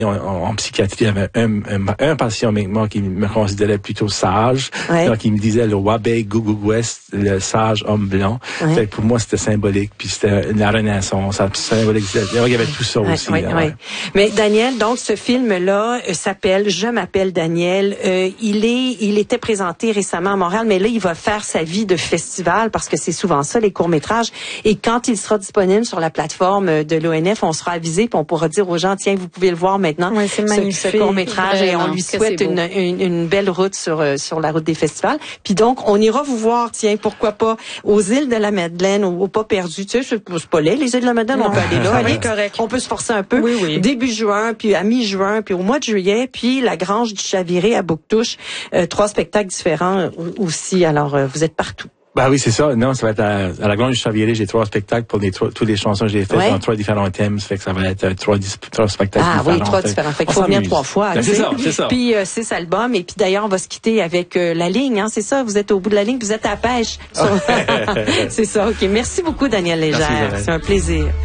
En psychiatrie, il y avait un patient avec moi qui me considérait plutôt sage. Ouais. Donc, il me disait le Wabe Gugugwest, le sage homme blanc. Ouais. Fait que pour moi, c'était symbolique. Puis c'était la Renaissance, ça symbolisait. Il y avait tout ça aussi. Ouais. Mais Daniel, donc, ce film-là s'appelle Je m'appelle Daniel. Il était présenté récemment à Montréal, mais là, il va faire sa vie de festival parce que c'est souvent ça, les courts-métrages. Et quand il sera disponible sur la plateforme de l'ONF, on sera avisé puis on pourra dire aux gens, tiens, vous pouvez le voir maintenant. Ouais, c'est magnifique. Ce court-métrage, et on lui souhaite une belle route sur la route des festivals. Puis donc, on ira vous voir, tiens, pourquoi pas, aux îles de la Madeleine, au Pas perdu. Tu sais, c'est pas laid, les îles de la Madeleine, on peut aller là. Oui, correct. On peut se forcer un peu. Oui. Début juin, puis à mi-juin, puis au mois de juillet, puis la Grange du Chaviré à Bouctouche. 3 spectacles différents aussi. Alors, vous êtes partout. Ben oui, c'est ça. Non, ça va être à la Grange du Chaviré. J'ai 3 spectacles pour toutes les chansons que j'ai faites dans 3 différents thèmes. Ça fait que ça va être 3 spectacles différents. Ah oui, 3 différents. Fait qu'il faut venir 3 fois. Ben, c'est ça. Puis 6 albums. Et puis d'ailleurs, on va se quitter avec la ligne. Hein, c'est ça, vous êtes au bout de la ligne, vous êtes à la pêche. C'est ça, OK. Merci beaucoup, Daniel Légère. C'est un plaisir.